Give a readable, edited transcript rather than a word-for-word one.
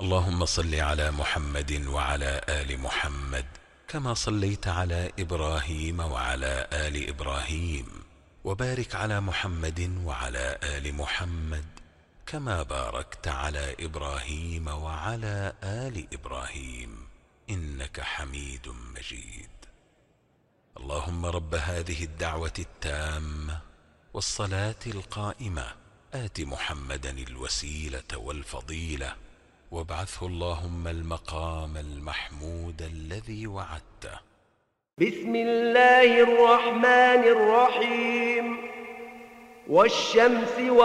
اللهم صل على محمد وعلى آل محمد كما صليت على إبراهيم وعلى آل إبراهيم، وبارك على محمد وعلى آل محمد كما باركت على إبراهيم وعلى آل إبراهيم إنك حميد مجيد. اللهم رب هذه الدعوة التامة والصلاة القائمة آت محمدا الوسيلة والفضيلة وابعثه اللهم المقام المحمود الذي وعدته. بسم الله الرحمن الرحيم. والشمس